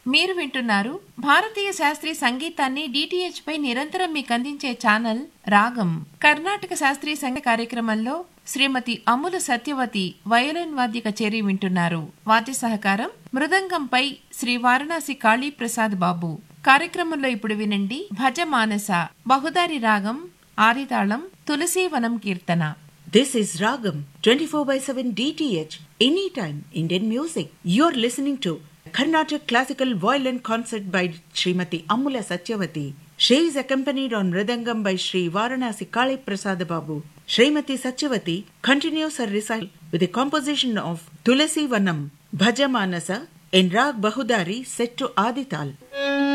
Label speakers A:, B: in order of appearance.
A: మీరు వింటున్నారు భారతీయ శాస్త్రీయ సంగీతాన్ని డిటిహెచ్ పై నిరంతరం మీకు అందించే ఛానల్ రాగం. కర్ణాటక శాస్త్రీయ సంగీత కార్యక్రమంలో శ్రీమతి అమ్ముల సత్యవతి వయోలిన్ వాద్య కచేరీ వింటున్నారు. వాద్య సహకారం మృదంగంపై శ్రీ వారణాసి కాళీ ప్రసాద్ బాబు. కార్యక్రమంలో ఇప్పుడు వినండి భజ మానస బహుదారి రాగం ఆదితాళం తులసీవనం కీర్తన.
B: This is Ragam 24/7 DTH anytime Indian music. You're listening to Carnatic Classical Violin Concert by Srimati Ammula Satyavati. She is accompanied on Mridangam by Sri Varanasi Kali Prasad Babu. Srimati Satyavati continues her recital with a composition of Tulasi Vanam, Bhaja Manasa in Rag Bahudari set to Adital.